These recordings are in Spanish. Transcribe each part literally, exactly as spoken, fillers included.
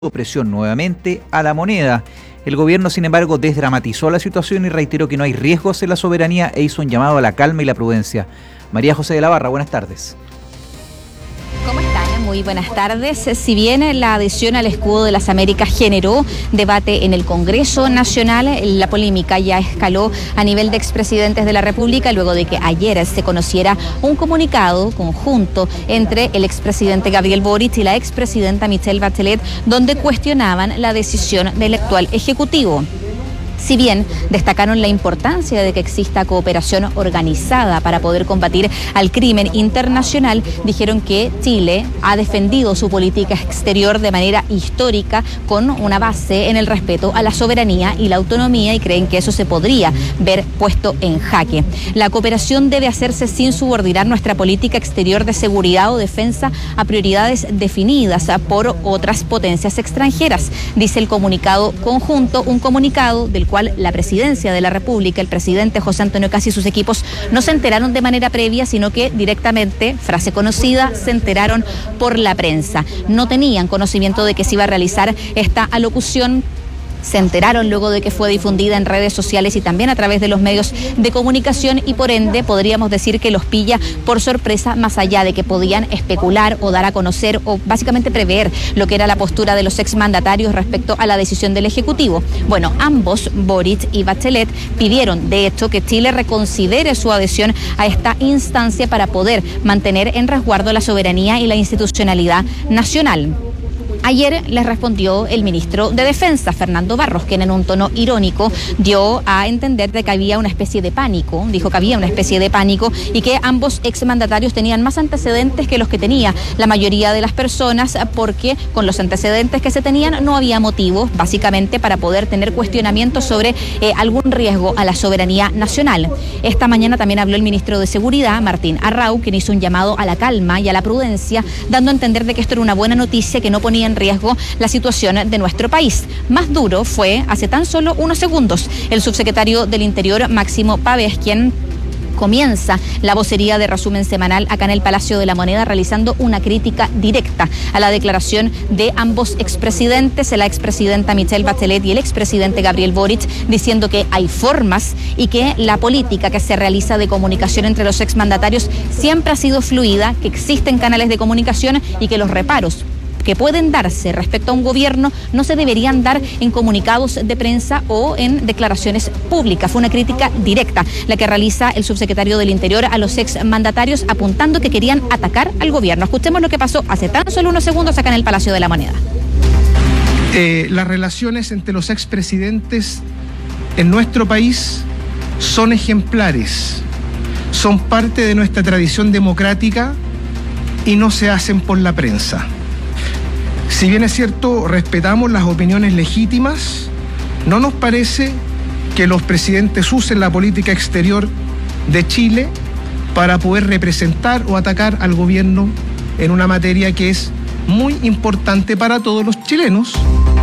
presión nuevamente a la moneda. El gobierno, sin embargo, desdramatizó la situación y reiteró que no hay riesgos en la soberanía e hizo un llamado a la calma y la prudencia. María José de la Barra, buenas tardes. ¿Cómo están? Muy buenas tardes. Si bien la adhesión al escudo de las Américas generó debate en el Congreso Nacional, la polémica ya escaló a nivel de expresidentes de la República luego de que ayer se conociera un comunicado conjunto entre el expresidente Gabriel Boric y la expresidenta Michelle Bachelet, donde cuestionaban la decisión del actual Ejecutivo. Si bien destacaron la importancia de que exista cooperación organizada para poder combatir al crimen internacional, dijeron que Chile ha defendido su política exterior de manera histórica con una base en el respeto a la soberanía y la autonomía, y creen que eso se podría ver puesto en jaque. La cooperación debe hacerse sin subordinar nuestra política exterior de seguridad o defensa a prioridades definidas por otras potencias extranjeras, dice el comunicado conjunto, un comunicado del cual la presidencia de la República, el presidente José Antonio Kast y sus equipos no se enteraron de manera previa, sino que directamente, frase conocida, se enteraron por la prensa. No tenían conocimiento de que se iba a realizar esta alocución. Se enteraron luego de que fue difundida en redes sociales y también a través de los medios de comunicación, y por ende podríamos decir que los pilla por sorpresa, más allá de que podían especular o dar a conocer o básicamente prever lo que era la postura de los exmandatarios respecto a la decisión del Ejecutivo. Bueno, ambos, Boric y Bachelet, pidieron de hecho que Chile reconsidere su adhesión a esta instancia para poder mantener en resguardo la soberanía y la institucionalidad nacional. Ayer les respondió el ministro de Defensa, Fernando Barros, quien en un tono irónico dio a entender de que había una especie de pánico, dijo que había una especie de pánico y que ambos exmandatarios tenían más antecedentes que los que tenía la mayoría de las personas, porque con los antecedentes que se tenían no había motivos, básicamente, para poder tener cuestionamientos sobre eh, algún riesgo a la soberanía nacional. Esta mañana también habló el ministro de Seguridad, Martín Arrau, quien hizo un llamado a la calma y a la prudencia, dando a entender de que esto era una buena noticia, que no ponía en riesgo la situación de nuestro país. Más duro fue hace tan solo unos segundos el subsecretario del Interior, Máximo Pavés, quien comienza la vocería de resumen semanal acá en el Palacio de la Moneda, realizando una crítica directa a la declaración de ambos expresidentes, la expresidenta Michelle Bachelet y el expresidente Gabriel Boric, diciendo que hay formas y que la política que se realiza de comunicación entre los exmandatarios siempre ha sido fluida, que existen canales de comunicación y que los reparos que pueden darse respecto a un gobierno no se deberían dar en comunicados de prensa o en declaraciones públicas. Fue una crítica directa la que realiza el subsecretario del Interior a los exmandatarios, apuntando que querían atacar al gobierno. Escuchemos lo que pasó hace tan solo unos segundos acá en el Palacio de la Moneda. Eh, las relaciones entre los expresidentes en nuestro país son ejemplares, son parte de nuestra tradición democrática y no se hacen por la prensa. Si bien es cierto, respetamos las opiniones legítimas, no nos parece que los presidentes usen la política exterior de Chile para poder representar o atacar al gobierno en una materia que es muy importante para todos los chilenos.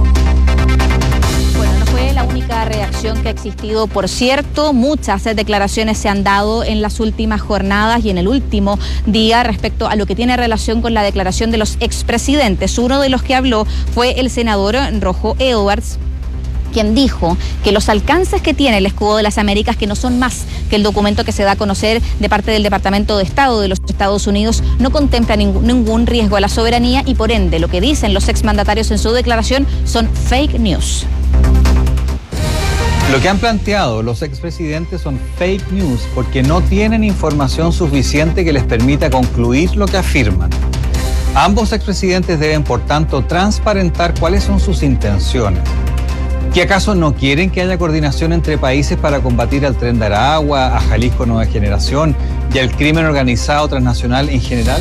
La única reacción que ha existido, por cierto, muchas declaraciones se han dado en las últimas jornadas y en el último día respecto a lo que tiene relación con la declaración de los expresidentes. Uno de los que habló fue el senador Rojo Edwards, quien dijo que los alcances que tiene el escudo de las Américas, que no son más que el documento que se da a conocer de parte del Departamento de Estado de los Estados Unidos, no contempla ningún, ningún riesgo a la soberanía y por ende lo que dicen los exmandatarios en su declaración son fake news. Lo que han planteado los expresidentes son fake news porque no tienen información suficiente que les permita concluir lo que afirman. Ambos expresidentes deben, por tanto, transparentar cuáles son sus intenciones. ¿Qué acaso no quieren que haya coordinación entre países para combatir al Tren de Aragua, a Jalisco Nueva Generación y al crimen organizado transnacional en general?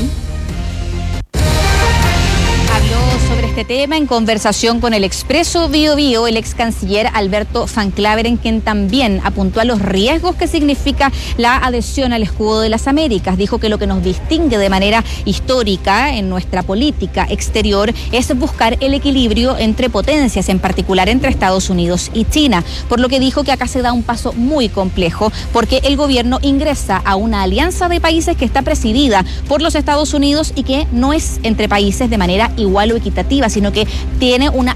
Este tema en conversación con el Expreso Bío Bío, el ex canciller Alberto Van Klaveren, quien también apuntó a los riesgos que significa la adhesión al escudo de las Américas. Dijo que lo que nos distingue de manera histórica en nuestra política exterior es buscar el equilibrio entre potencias, en particular entre Estados Unidos y China, por lo que dijo que acá se da un paso muy complejo porque el gobierno ingresa a una alianza de países que está presidida por los Estados Unidos y que no es entre países de manera igual o equitativa, sino que tiene una